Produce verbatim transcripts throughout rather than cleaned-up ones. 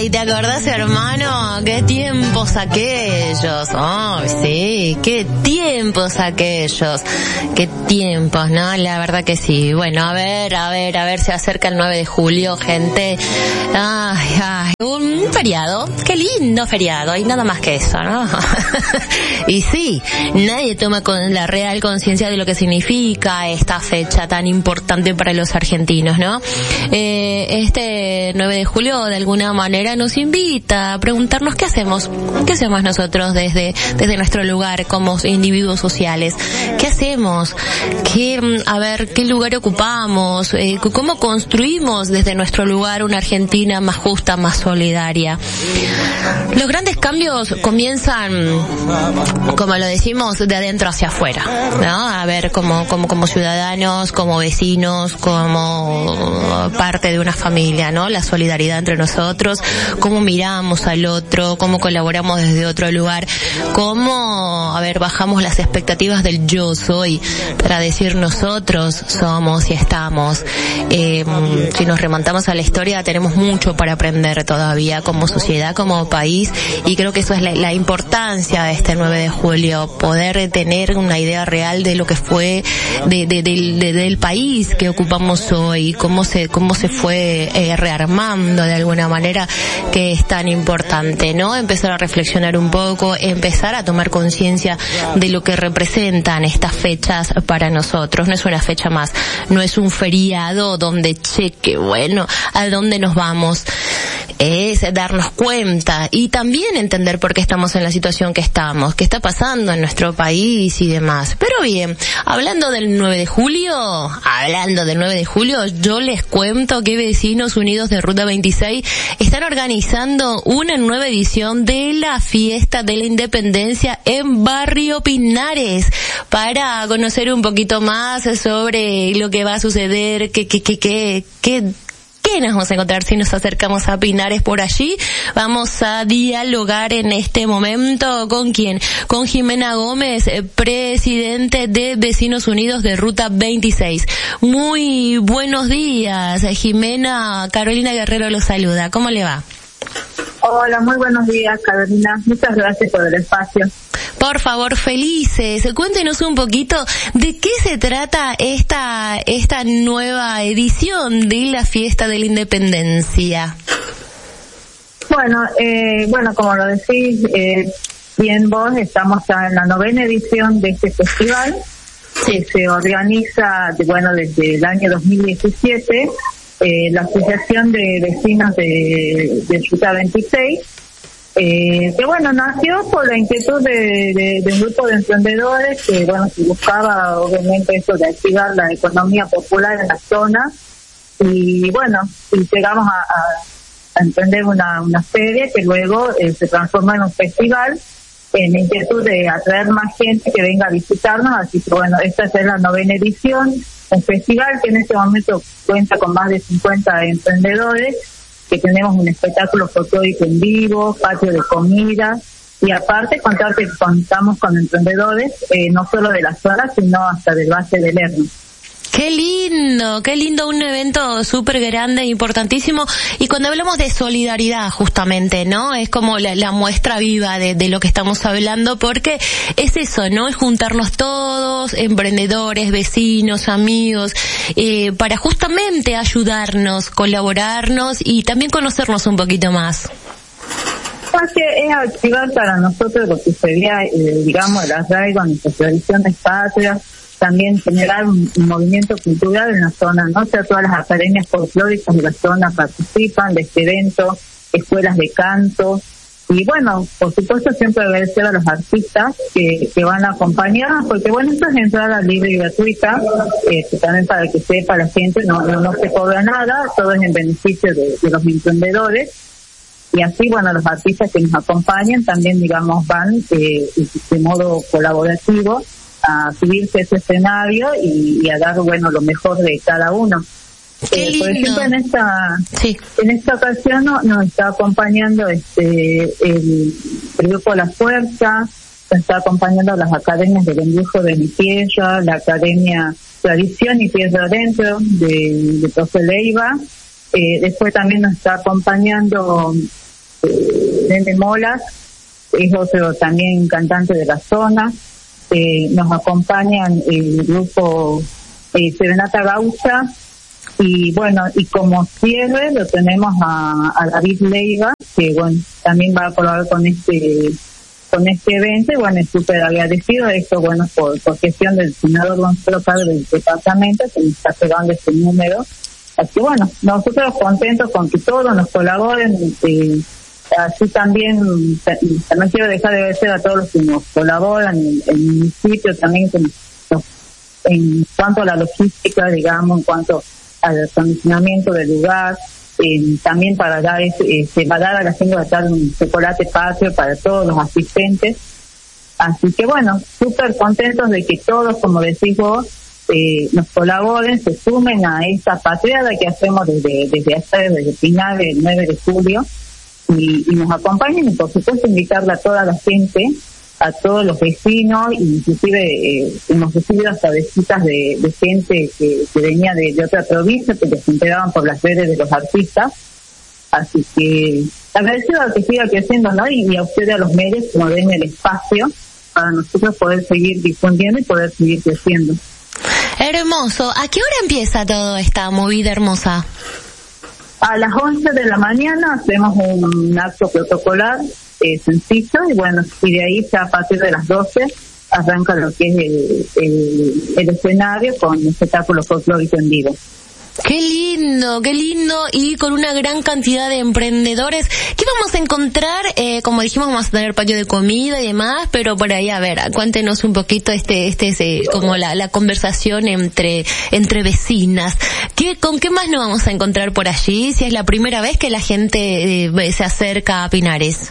Ay, ¿te acordás, hermano? Qué tiempos aquellos. Ay, oh, sí, qué tiempos aquellos. Qué tiempos, ¿no? La verdad que sí. Bueno, a ver, a ver, a ver, se acerca el nueve de julio, gente. Ay, ay, un feriado. Qué lindo feriado. Y nada más que eso, ¿no? Y sí, nadie toma con la real conciencia de lo que significa esta fecha tan importante para los argentinos, ¿no? Eh, este nueve de julio de alguna manera nos invita a preguntarnos qué hacemos, qué hacemos nosotros desde desde nuestro lugar como individuos sociales, qué hacemos, qué, a ver, qué lugar ocupamos, eh, cómo construimos desde nuestro lugar una Argentina más justa, más solidaria. Los grandes cambios comienzan, como lo decimos, de adentro hacia afuera, ¿no? A ver, como como como ciudadanos, como vecinos, como parte de una familia, ¿no? La solidaridad entre nosotros, cómo miramos al otro, cómo colaboramos desde otro lugar, cómo, a ver, bajamos las expectativas del yo soy para decir nosotros somos y estamos. Eh, si nos remontamos a la historia, tenemos mucho para aprender todavía como sociedad, como país, y creo que eso es la, la importancia de este nueve de julio, poder tener una idea real de lo que fue de, de, de, de del país que ocupamos hoy, cómo se cómo se fue eh, rearmando de alguna manera, que es tan importante, ¿no? Empezar a reflexionar un poco, empezar a tomar conciencia de lo que representan estas fechas para nosotros. No es una fecha más, no es un feriado donde cheque, bueno, ¿a dónde nos vamos? Es darnos cuenta y también entender por qué estamos en la situación que estamos, qué está pasando en nuestro país y demás. Pero bien, hablando del nueve de julio, hablando del nueve de julio, yo les cuento que Vecinos Unidos de Ruta veintiséis están organizando una nueva edición de la Fiesta de la Independencia en Barrio Pinares, para conocer un poquito más sobre lo que va a suceder, qué, qué, qué, qué, qué ¿Qué nos vamos a encontrar si nos acercamos a Pinares por allí? Vamos a dialogar en este momento con quién, con Jimena Gómez, presidente de Vecinos Unidos de Ruta veintiséis. Muy buenos días, Jimena. Carolina Guerrero los saluda. ¿Cómo le va? Hola, muy buenos días, Carolina. Muchas gracias por el espacio. Por favor, felices. Cuéntenos un poquito de qué se trata esta esta nueva edición de la Fiesta de la Independencia. Bueno, eh, bueno, como lo decís eh, bien vos, estamos ya en la novena edición de este festival, que se organiza, bueno, desde el año dos mil diecisiete, eh, la Asociación de Vecinos de, de Ruta veintiséis. Eh, que bueno, nació por la inquietud de, de, de un grupo de emprendedores que, bueno, se buscaba obviamente eso de activar la economía popular en la zona, y bueno, y llegamos a, a, a emprender una, una feria que luego eh, se transformó en un festival, en la inquietud de atraer más gente que venga a visitarnos. Así que bueno, esta es la novena edición, un festival que en este momento cuenta con más de cincuenta emprendedores, que tenemos un espectáculo folclórico en vivo, patio de comida, y aparte contar que contamos con emprendedores, eh, no solo de la zona, sino hasta del Valle del Lerno. Qué lindo, qué lindo, un evento súper grande, importantísimo. Y cuando hablamos de solidaridad, justamente, ¿no? Es como la, la muestra viva de, de lo que estamos hablando, porque es eso, ¿no? Es juntarnos todos, emprendedores, vecinos, amigos, eh, para justamente ayudarnos, colaborarnos y también conocernos un poquito más. Porque es activar para nosotros lo que sería, eh, digamos, el arraigo a nuestras tradiciones patrias, también generar un, un movimiento cultural en la zona, ¿no? O sea, todas las academias folclóricas de la zona participan de este evento, escuelas de canto, y bueno, por supuesto siempre agradecer a los artistas que, que van a acompañarnos, porque bueno, esto es entrada libre y gratuita, eh, también para que sepa la gente, no, no, no se cobra nada, todo es en beneficio de, de los emprendedores, y así, bueno, los artistas que nos acompañan también, digamos, van eh, de modo colaborativo a subirse a ese escenario y, y a dar, bueno, lo mejor de cada uno. Eh, por ejemplo, en esta sí. en esta ocasión no, nos está acompañando este el, el grupo La Fuerza, nos está acompañando las academias del embrujo de mi tierra, la academia Tradición y Tierra Adentro de, de Profe Leiva. Eh, después también nos está acompañando eh, Nene Molas, es otro también cantante de la zona. Eh, nos acompañan el grupo eh, Serenata Gaucha, y bueno, y como cierre lo tenemos a, a David Leiva, que bueno, también va a colaborar con este con este evento, y bueno, es súper agradecido esto, bueno, por, por gestión del senador Gonzalo Padre del departamento, que nos está pegando este número. Así que bueno, nosotros contentos con que todos nos colaboren, eh, así también, también quiero dejar de agradecer a todos los que nos colaboran, el, el municipio también, que nos, en cuanto a la logística, digamos, en cuanto al acondicionamiento del lugar, eh, también para dar, eh, se va a dar a la gente, va a dar un chocolate patrio para todos los asistentes. Así que bueno, súper contentos de que todos, como decís vos, eh, nos colaboren, se sumen a esta patriada que hacemos desde desde hasta desde el final del nueve de julio, y, y nos acompañen, y por supuesto invitarle a toda la gente, a todos los vecinos, inclusive eh, hemos recibido hasta visitas de, de gente que, que venía de, de otra provincia, que se enteraban por las redes de los artistas. Así que agradecido a que siga creciendo, ¿no? Y, y a ustedes, a los medios, que nos den el espacio para nosotros poder seguir difundiendo y poder seguir creciendo. Hermoso. ¿A qué hora empieza toda esta movida hermosa? A las once de la mañana hacemos un acto protocolar eh, sencillo, y bueno, y de ahí ya a partir de las doce arranca lo que es el, el, el escenario con el espectáculo folclórico en vivo. Qué lindo, qué lindo, y con una gran cantidad de emprendedores. ¿Qué vamos a encontrar? Eh, como dijimos, vamos a tener patio de comida y demás, pero por ahí, a ver, cuéntenos un poquito este, este, este como la, la conversación entre, entre vecinas. ¿Qué, con qué más nos vamos a encontrar por allí? Si es la primera vez que la gente eh, se acerca a Pinares.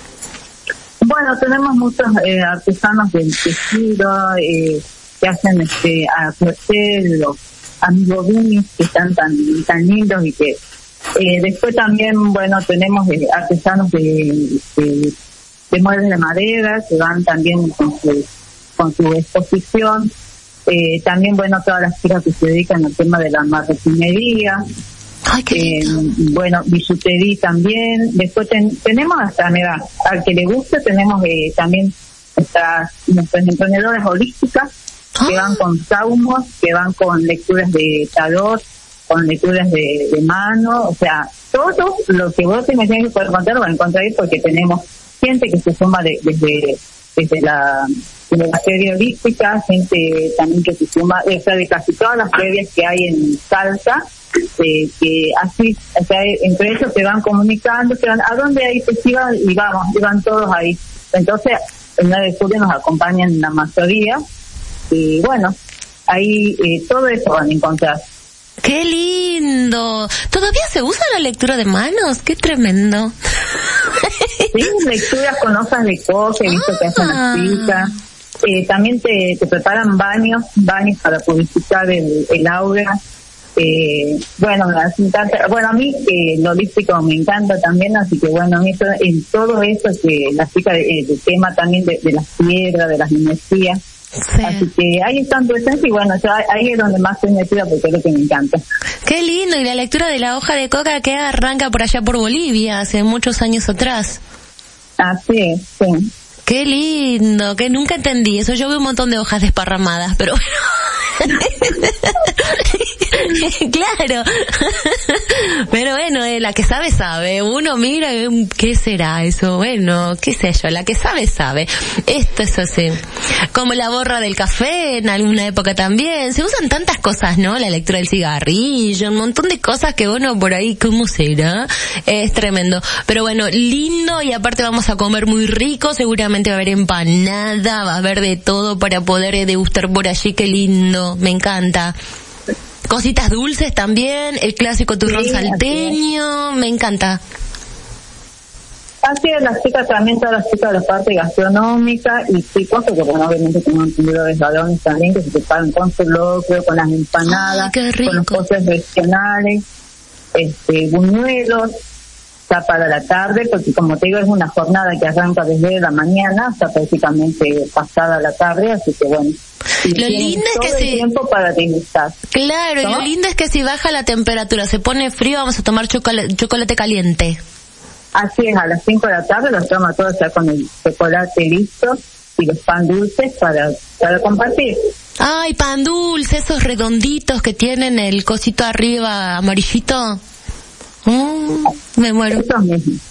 Bueno, tenemos muchos eh, artesanos del tejido, eh, que hacen este, a crecer los amigos Gumis, que están tan tan lindos, y que eh, después también, bueno, tenemos eh, artesanos de, de de muebles de madera que van también con su con su exposición, eh, también, bueno, todas las chicas que se dedican al tema de la marroquinería. Ay, qué eh, bueno, bisutería también. Después ten, tenemos hasta, mira, al que le guste, tenemos eh, también nuestras nuestras emprendedoras holísticas, que van con saumos, que van con lecturas de tarot, con lecturas de, de mano, o sea, todo lo que vos te me tienes que poder encontrar, lo van a encontrar ahí, porque tenemos gente que se suma de, desde desde la, desde la feria holística, gente también que se suma, o sea, de casi todas las ferias que hay en Salta, eh, que así, o sea, entre ellos se van comunicando, se van, ¿a dónde hay festival? Y vamos, y van todos ahí. Entonces, el nueve de julio nos acompañan en la mayoría. Y bueno, ahí eh, todo eso van a encontrar. ¡Qué lindo! ¿Todavía se usa la lectura de manos? ¡Qué tremendo! Sí, lecturas con hojas de coca, he visto que hacen las chicas. Eh, también te, te preparan baños, baños para purificar el, el aura. Eh, bueno, me encanta, bueno, a mí eh, lo holístico me encanta también, así que bueno, a mí todo, en todo eso que la chica, eh, el tema también de, de las piedras, de las energías. Sí. Así que ahí están presentes, y bueno, yo ahí es donde más estoy metida, porque es lo que me encanta. Qué lindo. Y la lectura de la hoja de coca, que arranca por allá por Bolivia hace muchos años atrás. Así es, sí. Qué lindo, que nunca entendí eso. Yo veo un montón de hojas desparramadas, pero bueno. Claro. Pero bueno, eh, la que sabe, sabe. Uno mira, ¿qué será eso? Bueno, qué sé yo, la que sabe, sabe. Esto es así. Como la borra del café, en alguna época también. Se usan tantas cosas, ¿no? La lectura del cigarrillo, un montón de cosas que uno por ahí, ¿cómo será? Es tremendo. Pero bueno, lindo, y aparte vamos a comer muy rico. Seguramente va a haber empanada, va a haber de todo para poder degustar por allí. Qué lindo, me encanta. Cositas dulces también, el clásico turrón sí, salteño, me encanta. Así es, las chicas también, todas las chicas de la parte gastronómica, y chicos, porque bueno, obviamente tenemos vendedores varones también que se preparan con su locro, con las empanadas, ay, con los postres regionales, este, buñuelos, ya para la tarde, porque como te digo, es una jornada que arranca desde la mañana hasta prácticamente pasada la tarde, así que bueno. Lo lindo es que si tiempo para degustar. Claro, ¿no? Y lo lindo es que si baja la temperatura, se pone frío, vamos a tomar chocolate, chocolate caliente. Así es, a las cinco de la tarde los toma todos ya con el chocolate listo y los pan dulces para, para compartir. Ay, pan dulce, esos redonditos que tienen el cosito arriba amarillito. Mm, me muero. Esos mismos.